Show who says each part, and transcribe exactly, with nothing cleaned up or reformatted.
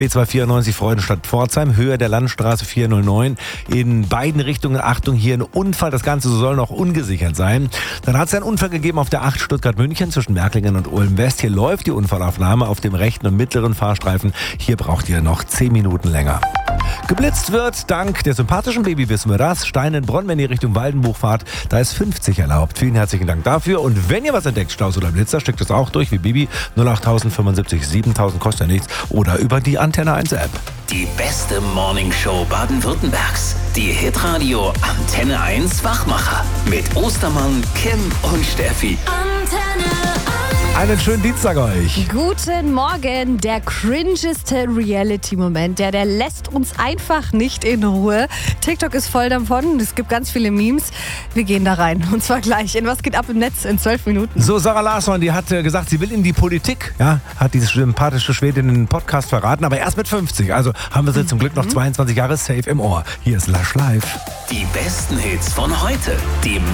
Speaker 1: B zweihundertvierundneunzig Freudenstadt-Pforzheim, Höhe der Landstraße vierhundertneun. In beiden Richtungen, Achtung, hier ein Unfall. Das Ganze soll noch ungesichert sein. Dann hat es einen Unfall gegeben auf der acht Stuttgart-München zwischen Merklingen und Ulm-West. Hier läuft die Unfallaufnahme auf dem rechten und mittleren Fahrstreifen. Hier braucht ihr noch zehn Minuten länger. Geblitzt wird, dank der sympathischen Baby wissen wir das. Stein in Bronn, wenn ihr Richtung Waldenbuch fahrt, da ist fünfzig erlaubt. Vielen herzlichen Dank dafür. Und wenn ihr was entdeckt, Staus oder Blitzer, steckt es auch durch wie Bibi. null acht fünfundsiebzig siebentausend kostet ja nichts. Oder über die Antenne eins App.
Speaker 2: Die beste Morningshow Baden-Württembergs. Die Hitradio Antenne eins Wachmacher. Mit Ostermann, Kim und Steffi.
Speaker 3: Antenne eins.
Speaker 1: Einen schönen Dienstag euch.
Speaker 3: Guten Morgen. Der cringeste Reality-Moment, der, der lässt uns einfach nicht in Ruhe. TikTok ist voll davon. Es gibt ganz viele Memes. Wir gehen da rein. Und zwar gleich. In Was geht ab im Netz in zwölf Minuten.
Speaker 1: So, Sarah Larsson, die hat äh, gesagt, sie will in die Politik. Ja, hat diese sympathische Schwedin in den Podcast verraten. Aber erst mit fünfzig. Also haben wir sie zum Glück noch zweiundzwanzig Jahre safe im Ohr. Hier ist Lush Live.
Speaker 2: Die besten Hits von heute. Die